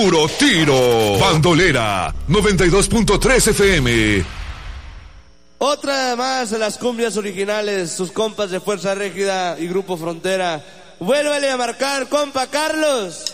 Puro tiro. Bandolera 92.3 FM. Otra más de las cumbias originales, sus compas de Fuerza Régida y Grupo Frontera. Vuélvele a marcar, compa Carlos.